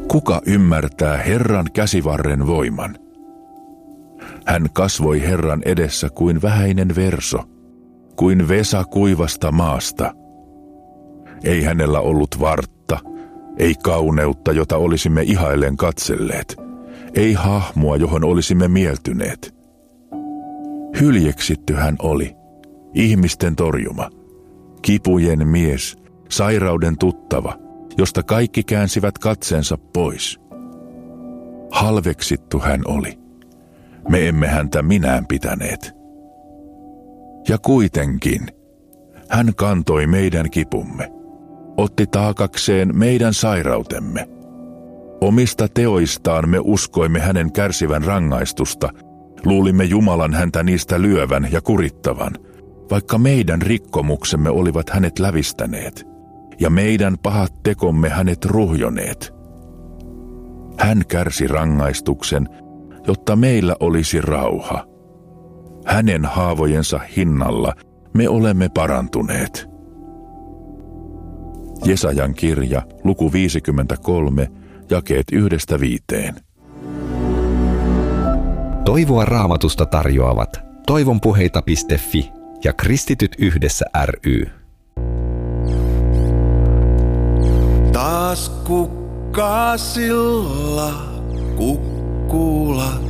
Kuka ymmärtää Herran käsivarren voiman? Hän kasvoi Herran edessä kuin vähäinen verso, kuin vesa kuivasta maasta. Ei hänellä ollut vartta, ei kauneutta, jota olisimme ihaillen katselleet, ei hahmoa, johon olisimme mieltyneet. Hyljeksitty hän oli, ihmisten torjuma, kipujen mies, sairauden tuttava, josta kaikki käänsivät katseensa pois. Halveksittu hän oli, me emme häntä minään pitäneet. Ja kuitenkin hän kantoi meidän kipumme, otti taakakseen meidän sairautemme. Omista teoistaan me uskoimme hänen kärsivän rangaistusta, luulimme Jumalan häntä niistä lyövän ja kurittavan, vaikka meidän rikkomuksemme olivat hänet lävistäneet, ja meidän pahat tekomme hänet ruhjoneet. Hän kärsi rangaistuksen, jotta meillä olisi rauha. Hänen haavojensa hinnalla me olemme parantuneet. Jesajan kirja, luku 53, jakeet 1–5. Toivoa Raamatusta tarjoavat toivonpuheita.fi ja Kristityt yhdessä ry. Taas kukkasilla kukkulat.